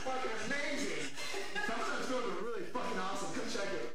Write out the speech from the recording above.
fucking amazing. Sometimes films are really fucking awesome. Come check it.